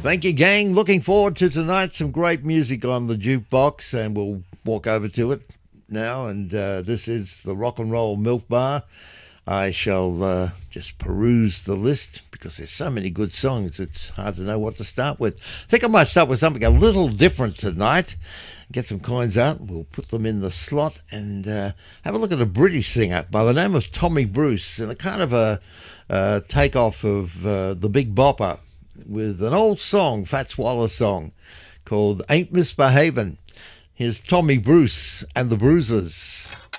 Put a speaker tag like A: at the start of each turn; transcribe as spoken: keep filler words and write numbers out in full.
A: Thank you, gang. Looking forward to tonight. Some great music on the jukebox, and we'll walk over to it now. And uh, this is the Rock and Roll Milk Bar. I shall uh, just peruse the list because there's so many good songs. It's hard to know what to start with. I think I might start with something a little different tonight. Get some coins out. We'll put them in the slot and uh, have a look at a British singer by the name of Tommy Bruce, and a kind of a, a takeoff of uh, the Big Bopper, with an old song, Fats Waller song, called Ain't Misbehavin'. Here's Tommy Bruce and the Bruisers.